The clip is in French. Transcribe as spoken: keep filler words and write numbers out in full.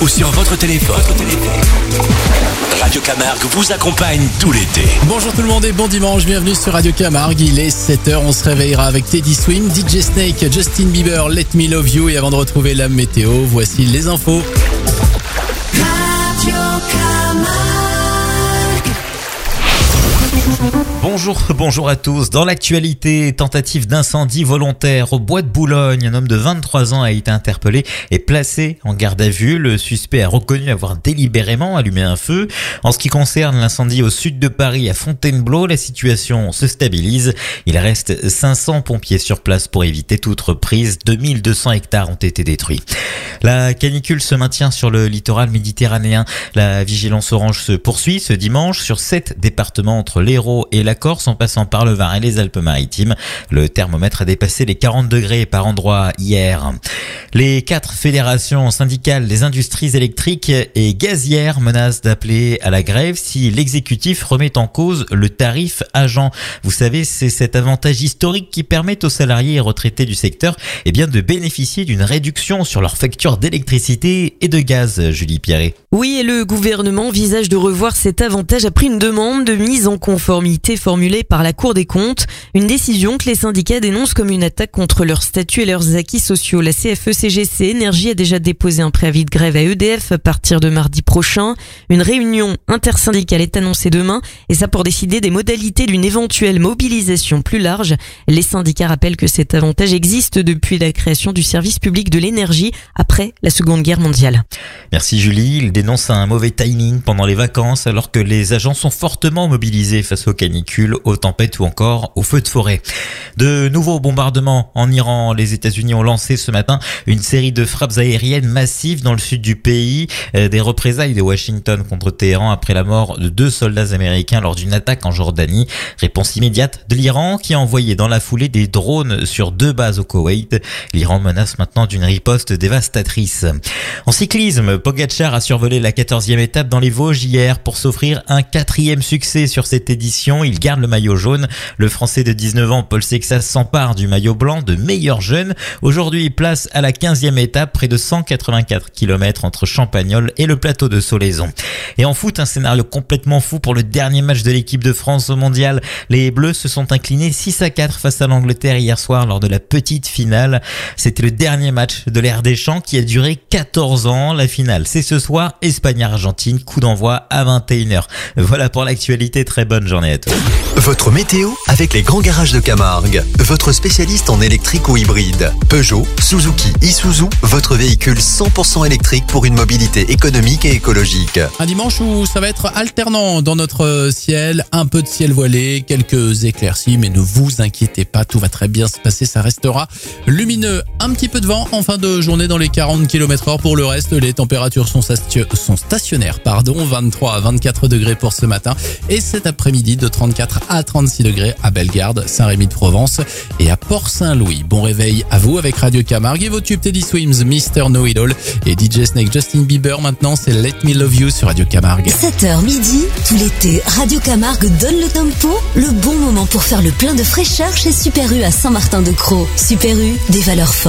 ou sur votre téléphone. Radio Camargue vous accompagne tout l'été. Bonjour tout le monde et bon dimanche, bienvenue sur Radio Camargue. Il est sept heures, on se réveillera avec Teddy Swim, D J Snake, Justin Bieber, Let Me Love You. Et avant de retrouver la météo, voici les infos. Radio Camargue. Bonjour, bonjour à tous. Dans l'actualité, tentative d'incendie volontaire au bois de Boulogne. Un homme de vingt-trois ans a été interpellé et placé en garde à vue. Le suspect a reconnu avoir délibérément allumé un feu. En ce qui concerne l'incendie au sud de Paris, à Fontainebleau, la situation se stabilise. Il reste cinq cents pompiers sur place pour éviter toute reprise. deux mille deux cents hectares ont été détruits. La canicule se maintient sur le littoral méditerranéen. La vigilance orange se poursuit ce dimanche sur sept départements entre l'Hérault et la Corse, en passant par le Var et les Alpes-Maritimes. Le thermomètre a dépassé les quarante degrés par endroit hier. Les quatre fédérations syndicales des industries électriques et gazières menacent d'appeler à la grève si l'exécutif remet en cause le tarif agent. Vous savez, c'est cet avantage historique qui permet aux salariés et retraités du secteur eh bien, de bénéficier d'une réduction sur leur facture d'électricité et de gaz, Julie Pierret. Oui, et le gouvernement envisage de revoir cet avantage après une demande de mise en conformité formulée par la Cour des comptes. Une décision que les syndicats dénoncent comme une attaque contre leur statut et leurs acquis sociaux. La C F E C G C Énergie a déjà déposé un préavis de grève à E D F à partir de mardi prochain. Une réunion intersyndicale est annoncée demain, et ça pour décider des modalités d'une éventuelle mobilisation plus large. Les syndicats rappellent que cet avantage existe depuis la création du service public de l'énergie après la Seconde Guerre mondiale. Merci Julie. Il dénonce un mauvais timing pendant les vacances alors que les agents sont fortement mobilisés face aux canicules, aux tempêtes ou encore aux feux de forêt. De nouveaux bombardements en Iran. Les États-Unis ont lancé ce matin une série de frappes aériennes massives dans le sud du pays. Des représailles de Washington contre Téhéran après la mort de deux soldats américains lors d'une attaque en Jordanie. Réponse immédiate de l'Iran qui a envoyé dans la foulée des drones sur deux bases au Koweït. L'Iran menace maintenant d'une riposte dévastatrice. En cyclisme, Pogacar a survolé la quatorzième étape dans les Vosges hier pour s'offrir un quatrième succès sur cette édition. Il garde le maillot jaune. Le Français de dix-neuf ans, Paul Sexas, s'empare du maillot blanc de meilleur jeune. Aujourd'hui, place à la quinzième étape, près de cent quatre-vingt-quatre kilomètres entre Champagnole et le plateau de Solaison. Et en foot, un scénario complètement fou pour le dernier match de l'équipe de France au mondial. Les Bleus se sont inclinés six à quatre face à l'Angleterre hier soir lors de la petite finale. C'était le dernier match de l'ère Deschamps qui a duré quatorze ans. La finale, c'est ce soir, Espagne-Argentine, coup d'envoi à vingt et une heures. Voilà pour l'actualité, très bonne journée à tous. Votre météo avec les grands garages de Camargue. Votre spécialiste en électrique ou hybride. Peugeot, Suzuki, Isuzu, votre véhicule cent pour cent électrique pour une mobilité économique et écologique. Un dimanche où ça va être alternant dans notre ciel, un peu de ciel voilé, quelques éclaircies, mais ne vous inquiétez pas, tout va très bien se passer, ça restera lumineux. Un petit peu de vent en fin de journée dans les quarante kilomètres heure. Pour le reste, les températures sont, statu- sont stationnaires, pardon, vingt-trois à vingt-quatre degrés pour ce matin, et cet après-midi de trente-quatre à trente-six degrés à Bellegarde, Saint-Rémy-de-Provence et à Port-Saint-Louis. Bon réveil à vous avec Radio Camargue et vos tubes Teddy Swims, Mister Know It All et D J Snake, Justin Bieber. Maintenant, c'est Let Me Love You sur Radio Camargue. sept heures midi, tout l'été, Radio Camargue donne le tempo, le bon moment pour faire le plein de fraîcheur chez Super U à Saint-Martin-de-Crau. Super U, des valeurs fortes.